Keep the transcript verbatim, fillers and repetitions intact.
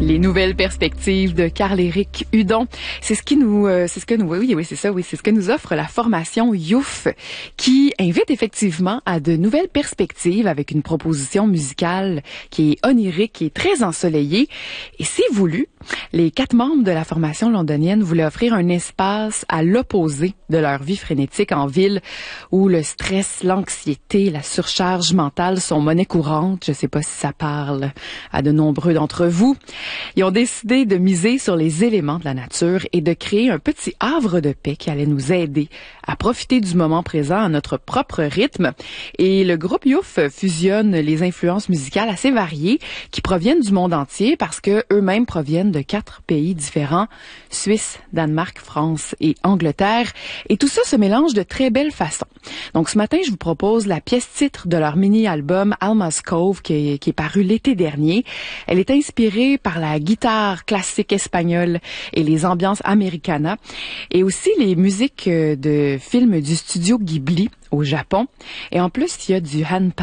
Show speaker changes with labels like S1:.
S1: Les nouvelles perspectives de Carl-Éric Hudon. C'est ce qui nous, euh, c'est ce que nous, oui, oui, c'est ça, oui, c'est ce que nous offre la formation Youf, qui invite effectivement à de nouvelles perspectives avec une proposition musicale qui est onirique et très ensoleillée. Et si voulu, les quatre membres de la formation londonienne voulaient offrir un espace à l'opposé de leur vie frénétique en ville, où le stress, l'anxiété, la surcharge mentale sont monnaie courante. Je sais pas si ça parle à de nombreux d'entre vous. Ils ont décidé de miser sur les éléments de la nature et de créer un petit havre de paix qui allait nous aider à profiter du moment présent à notre propre rythme. Et le groupe Youf fusionne les influences musicales assez variées qui proviennent du monde entier parce que eux-mêmes proviennent de quatre pays différents, Suisse, Danemark, France et Angleterre. Et tout ça se mélange de très belle façon. Donc ce matin, je vous propose la pièce titre de leur mini-album Alma's Cove qui est, qui est paru l'été dernier. Elle est inspirée par la guitare classique espagnole et les ambiances americana et aussi les musiques de films du studio Ghibli au Japon. Et en plus, il y a du Han